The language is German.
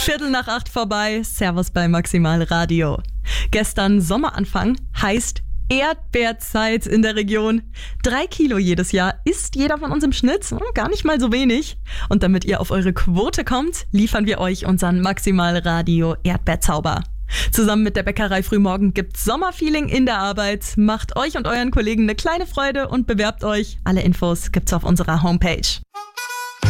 7:15 vorbei. Servus bei Maximal Radio. Gestern Sommeranfang heißt Erdbeerzeit in der Region. 3 Kilo jedes Jahr isst jeder von uns im Schnitt. Gar nicht mal so wenig. Und damit ihr auf eure Quote kommt, liefern wir euch unseren Maximal Radio Erdbeerzauber. Zusammen mit der Bäckerei Frühmorgen gibt's Sommerfeeling in der Arbeit. Macht euch und euren Kollegen eine kleine Freude und bewerbt euch. Alle Infos gibt's auf unserer Homepage.